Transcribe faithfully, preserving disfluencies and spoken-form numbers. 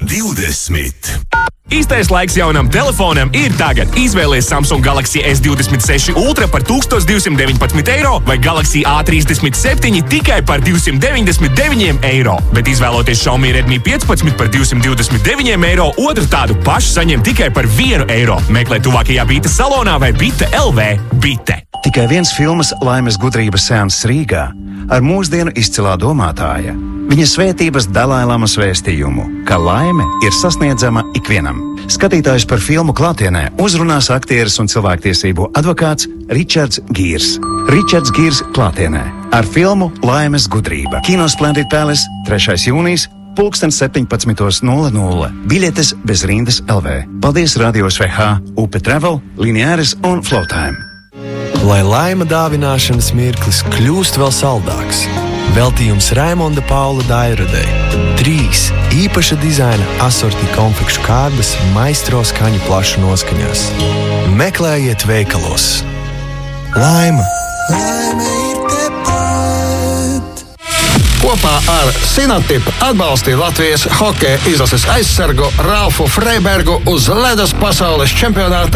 divdesmit. Īstais laiks jaunam telefonam ir tagad. Izvēlies Samsung Galaxy S divdesmit seši Ultra par tūkstoš divsimt deviņpadsmit eiro vai Galaxy A trīsdesmit septiņi tikai par divsimt deviņdesmit deviņiem eiro. Bet izvēloties Xiaomi Redmi piecpadsmit par divsimt divdesmit deviņiem eiro, otru tādu pašu saņem tikai par vienu eiro. Meklē tuvākajā Bite salonā vai Bite L V. Bite. Tikai viens filmas Laimes gudrības seanss Rīgā ar mūsdienu izcilā domātāja. Viņa svētības Dalailamas vēstījumu, ka laime ir sasniedzama ikvienam. Skatītājs par filmu klātienē uzrunās aktieris un cilvēktiesību advokāts Ričards Gīrs. Ričards Gīrs klātienē ar filmu Laimes gudrība. Kino Splendid Palace, trešais jūnijas, pulksten septiņpadsmit nulle nulle. Biļetes bez rindas L V. Paldies Radio S V H, U P Travel, Lineāris un Flowtime. Lai laima dāvināšanas mirklis kļūst vēl saldāks. Veltījums Raimonda Paula Dairadei. Trīs īpaša dizaina asorti konfekšu kārdas maistro skaņu plašu noskaņās. Meklējiet veikalos. Laima! Laime ir tepat! Kopā ar Sinatip atbalstīja Latvijas hokeja izlases aizsargu Ralfu Freibergu uz ledus pasaules čempionāta